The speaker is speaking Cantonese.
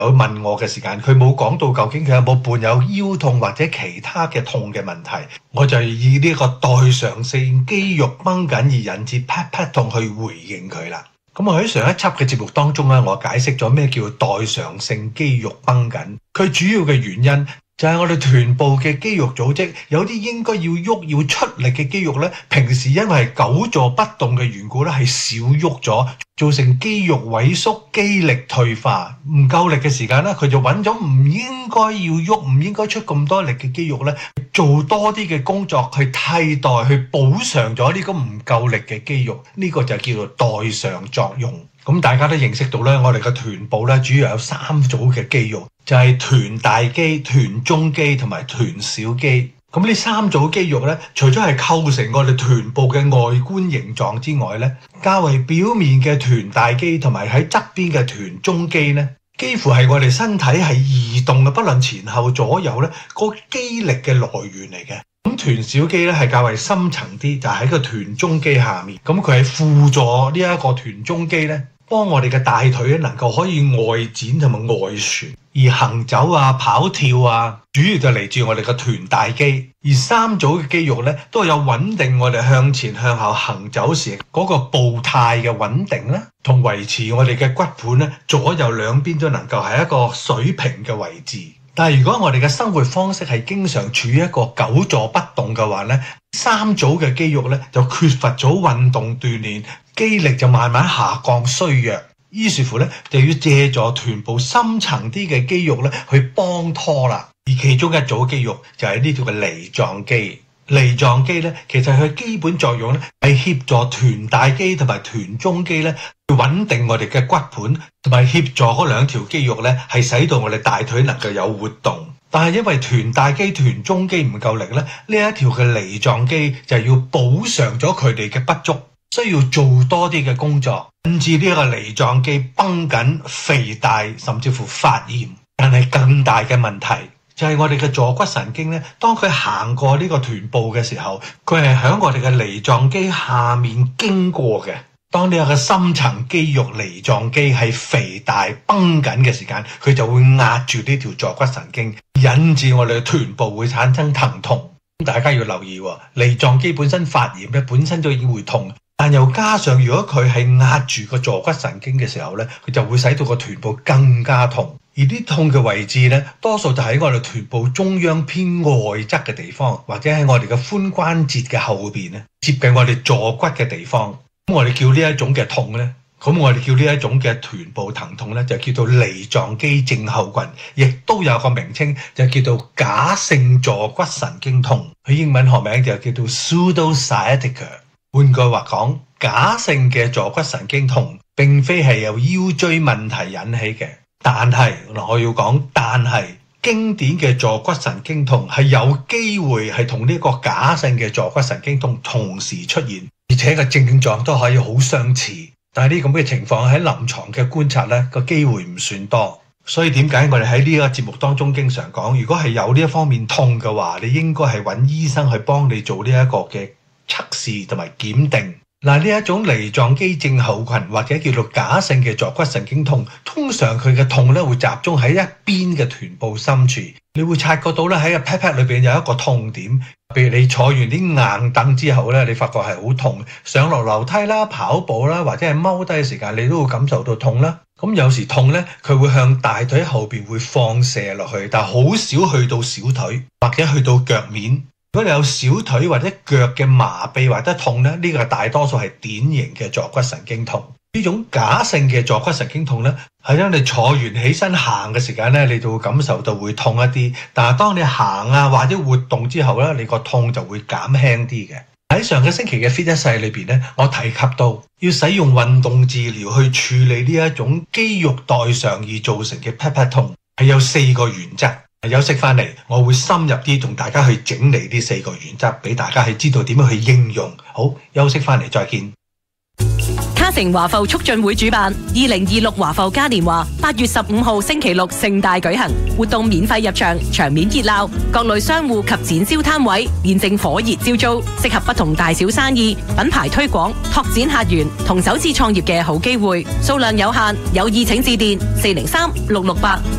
佢問我嘅時間，佢冇講到究竟佢有冇伴有腰痛或者其他嘅痛嘅問題，我就以呢個代償性肌肉繃緊而引致 pat 痛去回應佢啦。咁我喺上一輯嘅節目當中咧，我解釋咗咩叫代償性肌肉繃緊，佢主要嘅原因就係我哋臀部嘅肌肉組織有啲應該要喐要出力嘅肌肉咧，平時因為係久坐不動嘅緣故咧，係少喐咗，造成肌肉萎縮、肌力退化，唔夠力嘅時間咧，佢就揾咗唔應該要喐、唔應該出咁多力嘅肌肉咧，做多啲嘅工作去替代、去補償咗呢個唔夠力嘅肌肉，呢個就叫做代償作用。咁大家都認識到咧，我哋嘅臀部咧主要有3組嘅肌肉，就係臀大肌、臀中肌同埋臀小肌。咁呢3組肌肉咧，除咗係構成我哋臀部嘅外觀形狀之外咧，較為表面嘅臀大肌同埋喺側邊嘅臀中肌咧，幾乎係我哋身體係移動嘅，不論前後左右咧，個肌力嘅來源嚟嘅。咁臀小肌咧係較為深層啲，就喺個臀中肌下面。咁佢係輔助呢一個臀中肌咧，幫我哋嘅大腿咧能夠可以外展同埋外旋，而行走啊、跑跳啊，主要就嚟自我哋嘅臀大肌。而3組嘅肌肉咧，都有穩定我哋向前向後行走時嗰個步態嘅穩定啦，同維持我哋嘅骨盤咧左右兩邊都能夠係一個水平嘅位置。但係如果我哋嘅生活方式係經常處於一個久坐不動嘅話咧，3組嘅肌肉咧就缺乏咗運動鍛鍊，肌力就慢慢下降衰弱。於是乎咧，就要借助臀部深層啲嘅肌肉咧去幫拖啦。而其中一組肌肉就係呢條嘅梨狀肌。梨狀肌咧，其實佢基本作用咧係協助臀大肌同埋臀中肌咧穩定我哋嘅骨盤，同埋協助嗰2條肌肉咧係使到我哋大腿能夠有活動。但係因為臀大肌、臀中肌唔夠力咧，呢一條嘅梨狀肌就要補償咗佢哋嘅不足，需要做多啲嘅工作，引致呢個梨狀肌繃緊、肥大，甚至乎發炎。但係更大嘅問題就係我哋嘅坐骨神經咧，當佢行過呢個臀部嘅時候，佢係喺我哋嘅梨狀肌下面經過嘅。當呢個深層肌肉梨狀肌係肥大繃緊嘅時間，佢就會壓住呢條坐骨神經，引致我哋嘅臀部會產生疼痛。大家要留意喎，梨狀肌本身發炎咧，本身就已經會痛，但又加上如果佢係壓住個坐骨神經嘅時候咧，佢就會使到個臀部更加痛。而啲痛嘅位置咧，多數就喺我哋臀部中央偏外側嘅地方，或者喺我哋嘅髖關節嘅後邊咧，接近我哋坐骨嘅地方。咁我哋叫呢一種嘅痛咧，咁我哋叫呢一種嘅臀部疼痛咧，就叫做梨狀肌症候群，亦都有個名稱就叫做假性坐骨神經痛。佢英文學名就叫做 pseudo-sciatica。換句話講，假性嘅坐骨神經痛並非係由腰椎問題引起嘅。但係我要講，但係經典嘅坐骨神經痛係有機會係同呢個假性嘅坐骨神經痛同時出現，而且個症狀都可以好相似。但係呢咁嘅情況喺臨床嘅觀察呢個機會唔算多。所以點解我哋喺呢個節目當中經常講，如果係有呢一方面痛嘅話，你應該係揾醫生去幫你做呢一個嘅測試同埋檢定。嗱，呢一種梨狀肌症候群或者叫做假性嘅坐骨神經痛，通常佢嘅痛咧會集中喺一邊嘅臀部深處，你會察覺到咧喺個 pat pat 裏邊有一個痛點。譬如你坐完啲硬凳之後咧，你發覺係好痛，上落樓梯啦、跑步啦，或者係踎低嘅時間，你都會感受到痛啦。咁有時痛咧，佢會向大腿後邊會放射落去，但係好少去到小腿或者去到腳面。如果你有小腿或者腳嘅麻痹或者痛咧，呢個大多數係典型嘅坐骨神經痛。呢種假性嘅坐骨神經痛咧，係當你坐完起身行嘅時間咧，你就會感受到會痛一啲。但係當你行啊或者活動之後咧，你個痛就會減輕啲嘅。喺上個星期嘅 Fit 一世裏邊咧，我提及到要使用運動治療去處理呢一種肌肉代償而造成嘅 pat pat 痛，係有4個原則。休息翻嚟，我會深入啲同大家去整理呢4個原則，俾大家去知道點樣去應用。好，休息翻嚟再見。 卡城華埠促進會主辦2026華埠嘉年華8月15號星期六盛大舉行，活動免費入場，場面熱鬧，各類商戶及展銷攤位現正火熱招租，適合不同大小生意、品牌推廣、拓展客源同首次創業嘅好機會，數量有限，有意請致電403-668